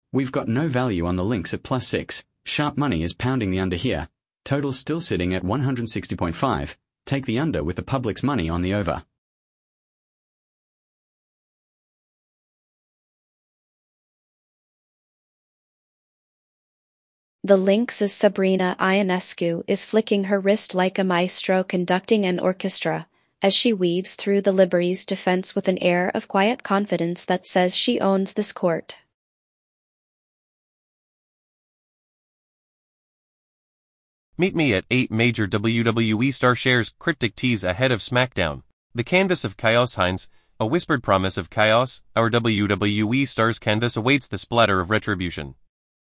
We've got no value on the links at +6. Sharp money is pounding the under here. Total's still sitting at 160.5. Take the under with the public's money on the over. The Lynx's Sabrina Ionescu is flicking her wrist like a maestro conducting an orchestra, as she weaves through the Liberty's defense with an air of quiet confidence that says she owns this court. Meet me at 8 major WWE star shares cryptic tease ahead of SmackDown. The canvas of Chaos Hines, a whispered promise of chaos, our WWE stars canvas awaits the splatter of retribution.